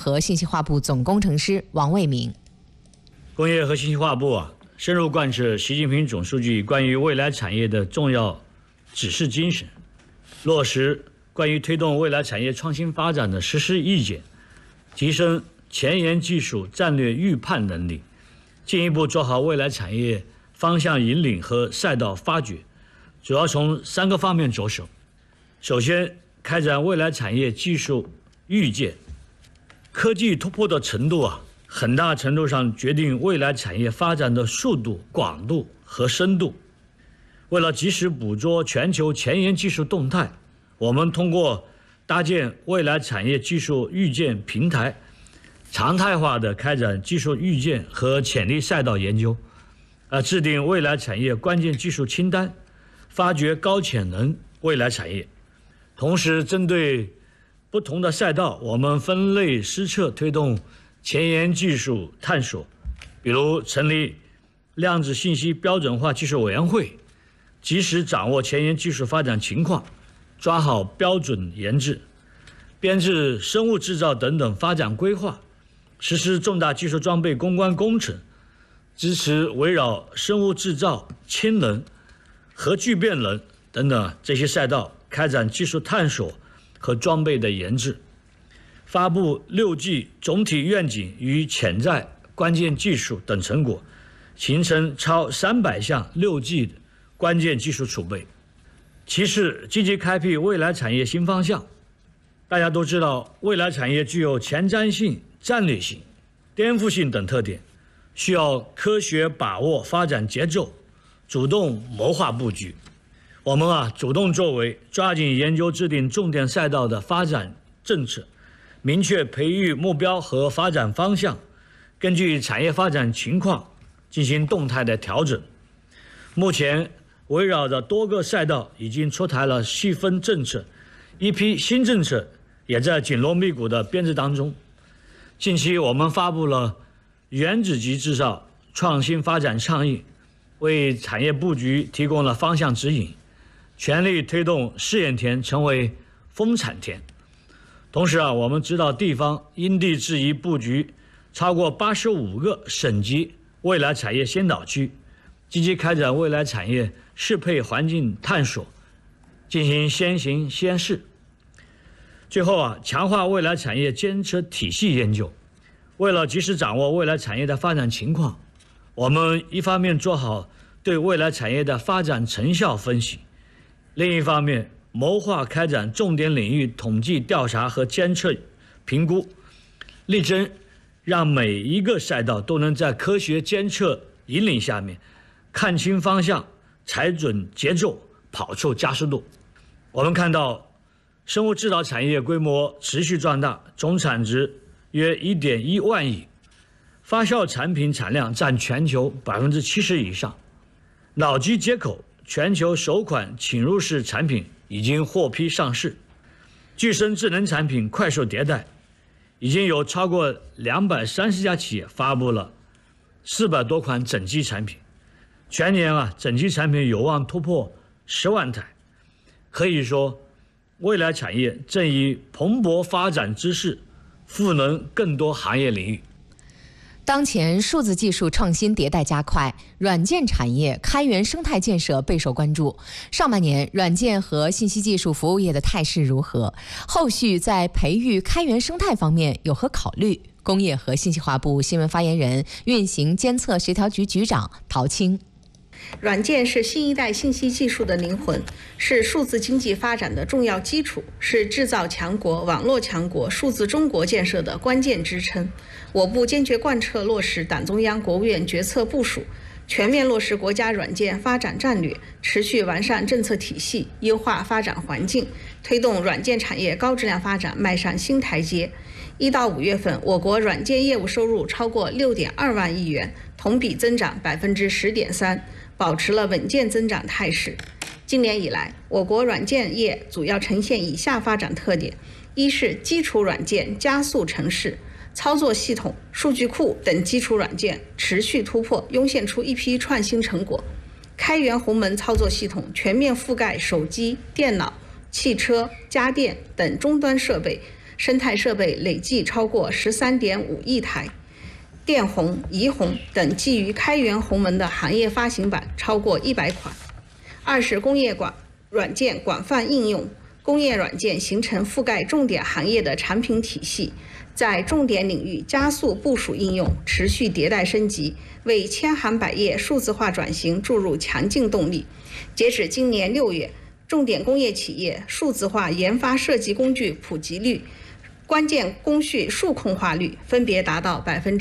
和信息化部总工程师王卫明。 工业和信息化部深入贯彻习近平总书记关于未来产业的重要指示精神，落实关于推动未来产业创新发展的实施意见，提升前沿技术战略预判能力，进一步做好未来产业方向引领和赛道发掘，主要从3个方面着手。首先，开展未来产业技术预见。科技突破的程度很大程度上决定未来产业发展的速度、广度和深度。为了及时捕捉全球前沿技术动态，我们通过搭建未来产业技术预见平台，常态化的开展技术预见和潜力赛道研究，制定未来产业关键技术清单，发掘高潜能未来产业。同时，针对不同的赛道，我们分类施策推动前沿技术探索，比如成立量子信息标准化技术委员会，及时掌握前沿技术发展情况，抓好标准研制，编制生物制造等等发展规划，实施重大技术装备攻关工程，支持围绕生物制造、氢能、核聚变能等等这些赛道开展技术探索和装备的研制，发布6G 总体愿景与潜在关键技术等成果，形成超300项6G 的关键技术储备。其次，积极开辟未来产业新方向。大家都知道，未来产业具有前瞻性、战略性、颠覆性等特点，需要科学把握发展节奏，主动谋划布局。我们主动作为，抓紧研究制定重点赛道的发展政策，明确培育目标和发展方向，根据产业发展情况进行动态的调整。目前，围绕着多个赛道已经出台了细分政策，一批新政策也在紧锣密鼓的编制当中。近期我们发布了原子级制造创新发展倡议，为产业布局提供了方向指引，全力推动试验田成为丰产田。同时我们指导地方因地制宜布局超过85个省级未来产业先导区，积极开展未来产业适配环境探索，进行先行先试。最后强化未来产业监测体系研究。为了及时掌握未来产业的发展情况，我们一方面做好对未来产业的发展成效分析，另一方面谋划开展重点领域统计调查和监测评估，力争让每一个赛道都能在科学监测引领下面看清方向，踩准节奏，跑出加速度。我们看到生物制造产业规模持续壮大，总产值约1.1万亿，发酵产品产量占全球70%以上。脑机接口全球首款侵入式产品已经获批上市，具身智能产品快速迭代，已经有超过230家企业发布了400多款整机产品，全年整机产品有望突破10万台。可以说，未来产业正以蓬勃发展之势赋能更多行业领域。 当前数字技术创新迭代加快，软件产业开源生态建设备受关注。上半年软件和信息技术服务业的态势如何？后续在培育开源生态方面有何考虑？工业和信息化部新闻发言人、运行监测协调局局长陶青。 软件是新一代信息技术的灵魂，是数字经济发展的重要基础，是制造强国、网络强国、数字中国建设的关键支撑。我部坚决贯彻落实党中央、国务院决策部署，全面落实国家软件发展战略，持续完善政策体系，优化发展环境，推动软件产业高质量发展迈上新台阶。1到5月份，我国软件业务收入超过6.2万亿元，同比增长10.3%，保持了稳健增长态势。今年以来，我国软件业主要呈现以下发展特点：一是基础软件加速成市，操作系统、数据库等基础软件持续突破，涌现出一批创新成果。开源鸿蒙操作系统全面覆盖手机、电脑、汽车、家电等终端设备， 生态设备累计超过13.5亿台，电红、怡红等基于开源鸿蒙的行业发行版超过100款。二是工业软件广泛应用，工业软件形成覆盖重点行业的产品体系，在重点领域加速部署应用，持续迭代升级，为千行百业数字化转型注入强劲动力。截止今年6月，重点工业企业数字化研发设计工具普及率、关键工序数控化率分别达到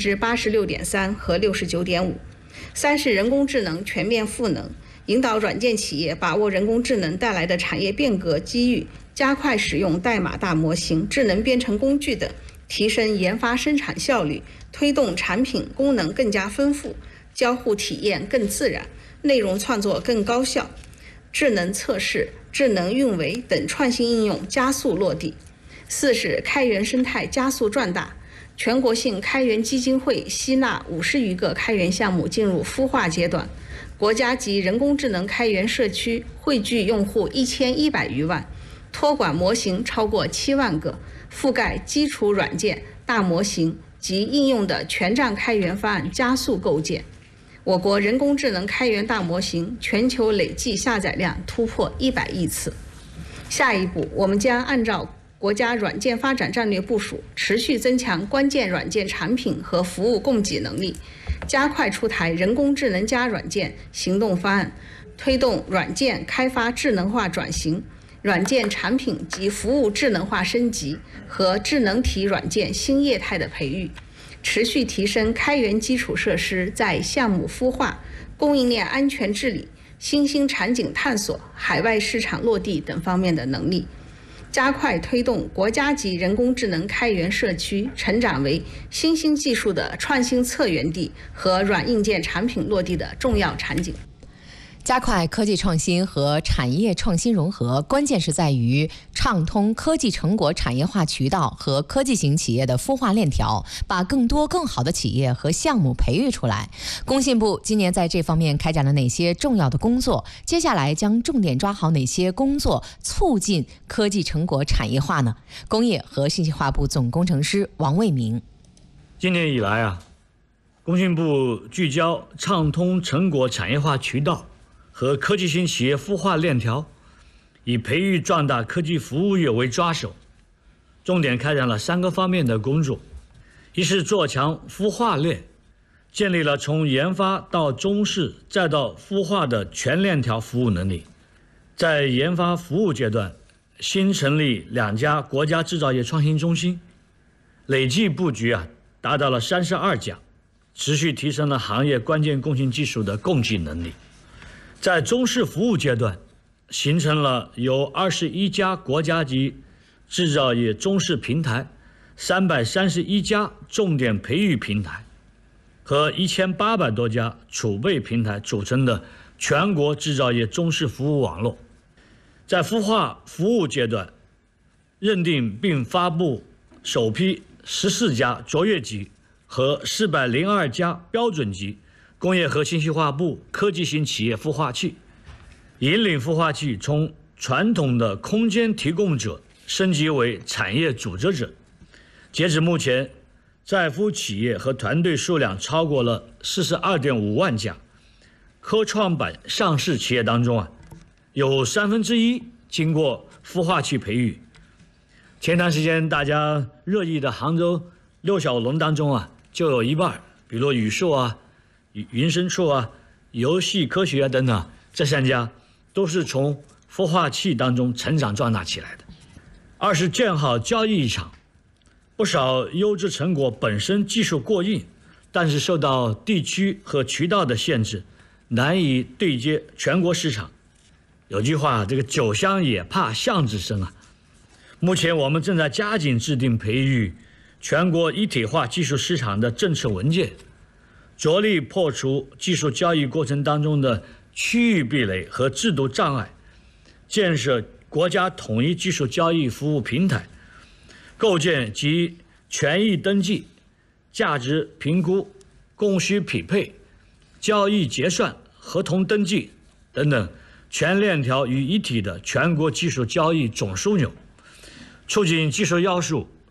86.3%和69.5%。三是人工智能全面赋能，引导软件企业把握人工智能带来的产业变革机遇，加快使用代码大模型、智能编程工具等，提升研发生产效率，推动产品功能更加丰富，交互体验更自然，内容创作更高效，智能测试、智能运维等创新应用加速落地。四是开源生态加速壮大，全国性开源基金会吸纳50余个开源项目进入孵化阶段，国家级人工智能开源社区汇聚用户1100余万，托管模型超过7万个，覆盖基础软件、大模型及应用的全站开源方案加速构建。我国人工智能开源大模型全球累计下载量突破100亿次。下一步，我们将按照国家软件发展战略部署，持续增强关键软件产品和服务供给能力，加快出台人工智能加软件行动方案，推动软件开发智能化转型、软件产品及服务智能化升级和智能体软件新业态的培育，持续提升开源基础设施在项目孵化、供应链安全治理、新兴场景探索、海外市场落地等方面的能力，加快推动国家级人工智能开源社区成长为新兴技术的创新策源地和软硬件产品落地的重要场景。 加快科技创新和产业创新融合，关键是在于畅通科技成果产业化渠道和科技型企业的孵化链条，把更多更好的企业和项目培育出来。工信部今年在这方面开展了哪些重要的工作？接下来将重点抓好哪些工作，促进科技成果产业化呢？工业和信息化部总工程师王卫明。 今年以来工信部聚焦畅通成果产业化渠道和科技型企业孵化链条，以培育壮大科技服务业为抓手，重点开展了3个方面的工作。一是做强孵化链，建立了从研发到中试再到孵化的全链条服务能力。在研发服务阶段，新成立2家国家制造业创新中心，累计布局达到了32家，持续提升了行业关键共性技术的供给能力。在中试服务阶段，形成了由21家国家级制造业中试平台、331家重点培育平台和1800多家储备平台组成的全国制造业中试服务网络。在孵化服务阶段，认定并发布首批14家卓越级和402家标准级工业和信息化部科技型企业孵化器，引领孵化器从传统的空间提供者升级为产业组织者。截止目前，在孵企业和团队数量超过了42.5万家。科创板上市企业当中有1/3经过孵化器培育。前段时间大家热议的杭州6小龙当中就有一半，比如宇硕云深处游戏科学等等，这3家都是从孵化器当中成长壮大起来的。二是建好交易场，不少优质成果本身技术过硬，但是受到地区和渠道的限制，难以对接全国市场。有句话，这个酒香也怕巷子深目前我们正在加紧制定培育全国一体化技术市场的政策文件，着力破除技术交易过程当中的区域壁垒和制度障碍，建设国家统一技术交易服务平台，构建集权益登记、价值评估、供需匹配、交易结算、合同登记等等全链条于一体的全国技术交易总枢纽，促进技术要素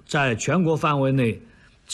在全国范围内